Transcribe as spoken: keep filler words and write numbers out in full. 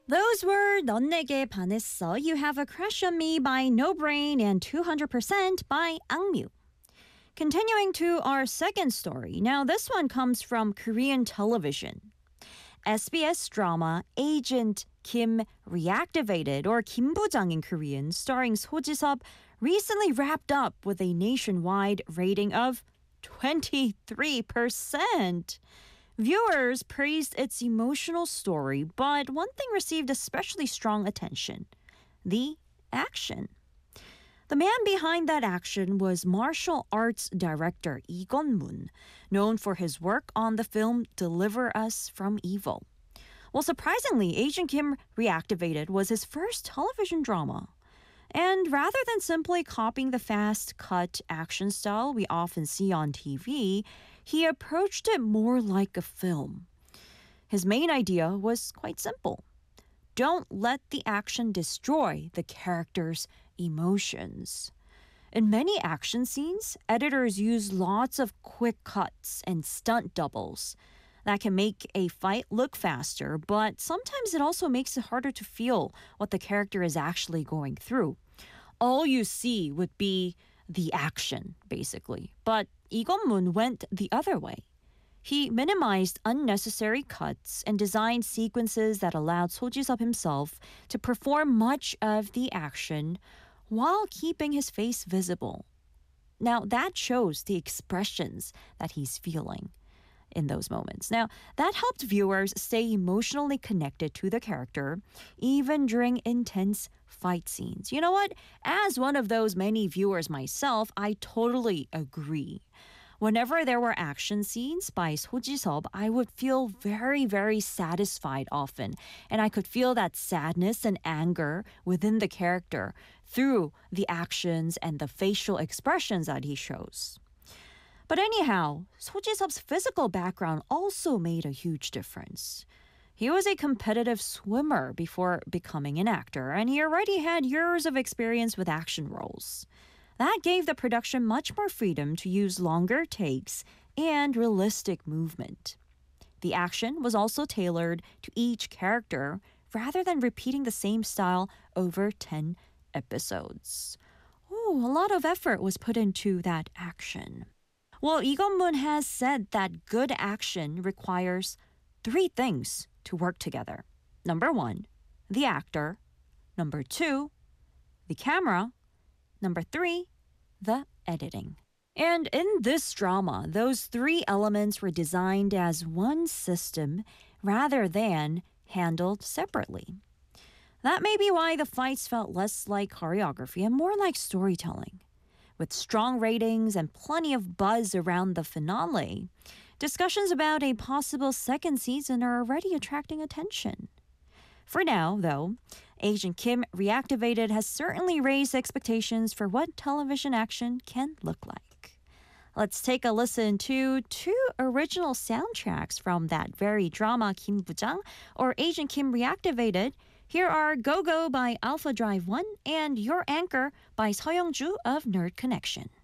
Those were 넌 내게 반했어, You Have a Crush on Me by No Brain and two hundred percent by Angmyu. Continuing to our second story. Now this one comes from Korean television. S B S drama Agent Kim Reactivated, or Kim Bujang in Korean, starring So Ji-sub, recently wrapped up with a nationwide rating of twenty-three percent. Viewers praised its emotional story, but one thing received especially strong attention: the action. The man behind that action was martial arts director Lee Gun-moon, known for his work on the film Deliver Us from Evil. Well, surprisingly, Agent Kim Reactivated was his first television drama. And rather than simply copying the fast-cut action style we often see on T V, he approached it more like a film. His main idea was quite simple. Don't let the action destroy the character's emotions. In many action scenes, editors use lots of quick cuts and stunt doubles. That can make a fight look faster, but sometimes it also makes it harder to feel what the character is actually going through. All you see would be the action, basically. But Lee Gun-moon went the other way. He minimized unnecessary cuts and designed sequences that allowed So Ji-sub himself to perform much of the action while keeping his face visible. Now, that shows the expressions that he's feeling in those moments. Now, that helped viewers stay emotionally connected to the character, even during intense fight scenes. You know what? As one of those many viewers myself, I totally agree. Whenever there were action scenes by So Ji-sub, I would feel very, very satisfied often. And I could feel that sadness and anger within the character through the actions and the facial expressions that he shows. But anyhow, So Ji-sub's physical background also made a huge difference. He was a competitive swimmer before becoming an actor, and he already had years of experience with action roles. That gave the production much more freedom to use longer takes and realistic movement. The action was also tailored to each character rather than repeating the same style over ten episodes. Ooh, a lot of effort was put into that action. Well, Lee Gun-moon has said that good action requires three things to work together. Number one, the actor. Number two, the camera. Number three, the editing. And in this drama, those three elements were designed as one system rather than handled separately. That may be why the fights felt less like choreography and more like storytelling. With strong ratings and plenty of buzz around the finale, discussions about a possible second season are already attracting attention. For now, though, Agent Kim Reactivated has certainly raised expectations for what television action can look like. Let's take a listen to two original soundtracks from that very drama Kim Bujang, or Agent Kim Reactivated. Here are Go Go by Alpha Drive one and Your Anchor by Seo Young-ju of Nerd Connection.